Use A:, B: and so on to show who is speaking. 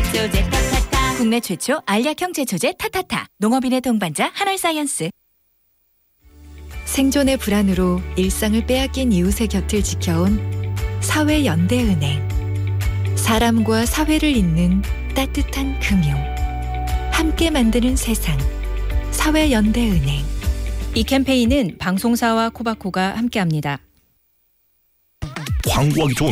A: 제초제 타타타. 국내 최초 알약형 제초제 타타타. 농업인의 동반자 한올사이언스.
B: 생존의 불안으로 일상을 빼앗긴 이웃의 곁을 지켜온 사회연대은행. 사람과 사회를 잇는 따뜻한 금융. 함께 만드는 세상. 사회연대은행.
C: 이 캠페인은 방송사와 코바코가 함께합니다.
D: 광고하기 좋은